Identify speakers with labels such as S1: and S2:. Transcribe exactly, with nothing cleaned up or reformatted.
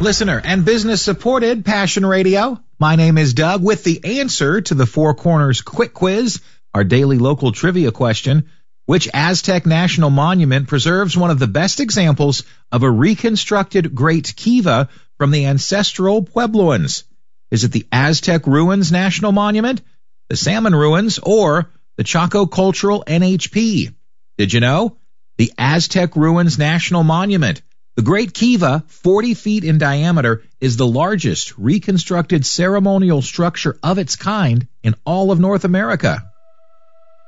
S1: Listener and business supported Passion Radio. My name is Doug with the answer to the Four Corners Quick Quiz, our daily local trivia question. Which Aztec National Monument preserves one of the best examples of a reconstructed Great Kiva from the ancestral Puebloans? Is it the Aztec Ruins National Monument, the Salmon Ruins, or the Chaco Cultural N H P? Did you know? The Aztec Ruins National Monument. The Great Kiva, forty feet in diameter, is the largest reconstructed ceremonial structure of its kind in all of North America.